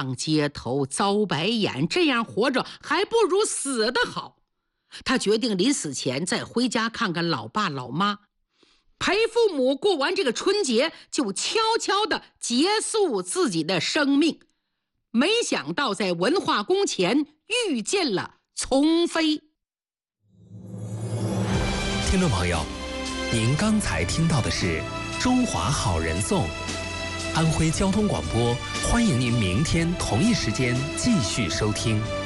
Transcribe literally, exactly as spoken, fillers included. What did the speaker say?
浪街头遭白眼，这样活着还不如死得好。他决定临死前再回家看看老爸老妈，陪父母过完这个春节，就悄悄地结束自己的生命。没想到在文化宫前遇见了丛飞。 听众朋友，您刚才听到的是《中华好人颂》，安徽交通广播，欢迎您明天同一时间继续收听。